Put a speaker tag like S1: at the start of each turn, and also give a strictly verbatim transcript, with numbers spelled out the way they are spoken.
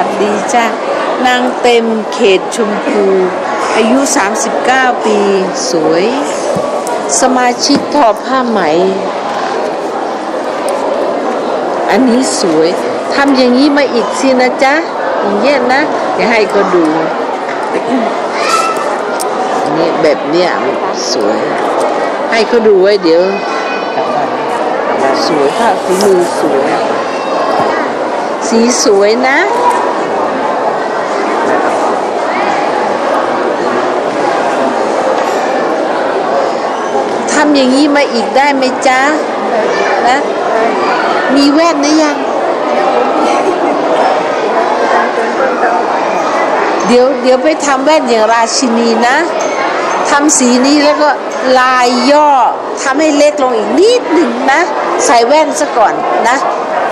S1: สดีจ้านางเต็มเขตชมพูอายุสามสิบเก้าปีสวยสมาชิกทอผ้าไหมอันนี้สวยทำอย่างนี้มาอีกสินะจ๊ะอย่างเงี้ยนะเดี๋ยวให้ก็ดูนี่แบบเนี้ยสวยให้เขาดูไว้เดี๋ยวสวยค่ะฝีมือสวยสีสวยนะทำอย่างนี้มาอีกได้ไหมจ๊ะนะมีแว่นหรือยังเดี๋ยวเดี๋ยวไปทำแว่นอย่างราชินีนะทำสีนี้แล้วก็ลายย่อทำให้เล็กลงอีกนิดหนึ่งนะใส่แว่นซะก่อนนะ